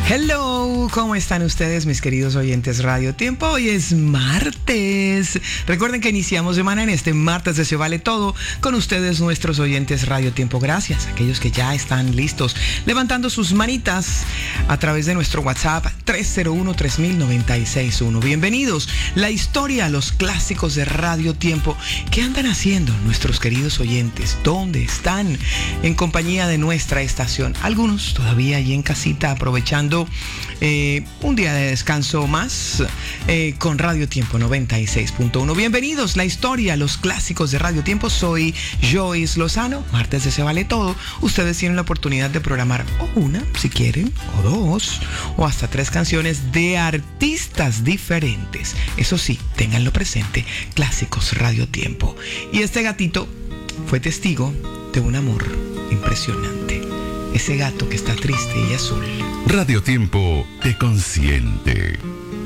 Hello, ¿cómo están ustedes, mis queridos oyentes Radio Tiempo? Hoy es martes. Recuerden que iniciamos semana en este martes de Se Vale Todo con ustedes, nuestros oyentes Radio Tiempo. Gracias a aquellos que ya están listos, levantando sus manitas a través de nuestro WhatsApp 301-3000-961. Bienvenidos. La historia, los clásicos de Radio Tiempo. ¿Qué andan haciendo nuestros queridos oyentes? ¿Dónde están? En compañía de nuestra estación. Algunos todavía ahí en casita aprovechando un día de descanso más con Radio Tiempo 96.1. Bienvenidos, la historia, los clásicos de Radio Tiempo. Soy Joyce Lozano. Martes de Se Vale Todo. Ustedes tienen la oportunidad de programar o una, si quieren, o dos, o hasta tres canciones de artistas diferentes. Eso sí, ténganlo presente, clásicos Radio Tiempo. Y este gatito fue testigo de un amor impresionante. Ese gato que está triste y azul. Radio Tiempo te consiente.